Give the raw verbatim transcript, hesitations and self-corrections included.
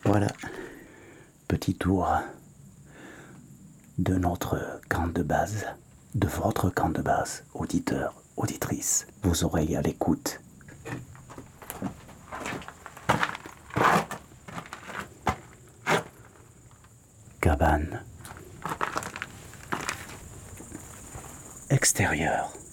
Voilà, petit tour de notre camp de base, de votre camp de base, auditeurs, auditrices, vos oreilles à l'écoute. Cabane extérieure.